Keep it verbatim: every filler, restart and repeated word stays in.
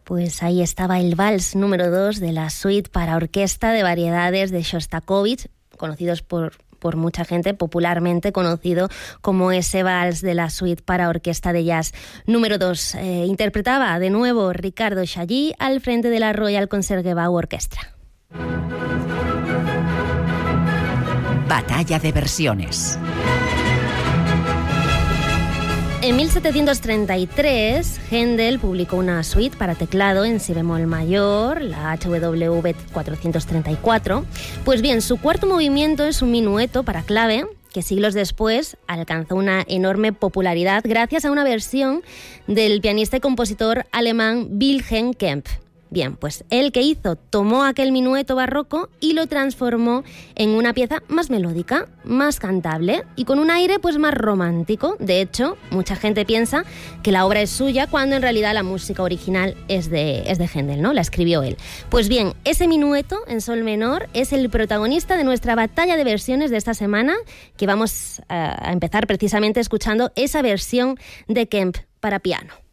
Pues ahí estaba el vals número dos de la suite para orquesta de variedades de Shostakovich, conocidos por, por mucha gente, popularmente conocido como ese vals de la suite para orquesta de jazz número dos. Eh, interpretaba de nuevo Ricardo Chailly al frente de la Royal Concertgebouw Orchestra. Batalla de versiones. En mil setecientos treinta y tres, Händel publicó una suite para teclado en si bemol mayor, la H W V cuatrocientos treinta y cuatro. Pues bien, su cuarto movimiento es un minueto para clave, que siglos después alcanzó una enorme popularidad gracias a una versión del pianista y compositor alemán Wilhelm Kempff. Bien, pues él que hizo, tomó aquel minueto barroco y lo transformó en una pieza más melódica, más cantable y con un aire pues más romántico. De hecho, mucha gente piensa que la obra es suya cuando en realidad la música original es de, es de Händel, ¿no? La escribió él. Pues bien, ese minueto en sol menor es el protagonista de nuestra batalla de versiones de esta semana, que vamos a empezar precisamente escuchando esa versión de Kempff para piano.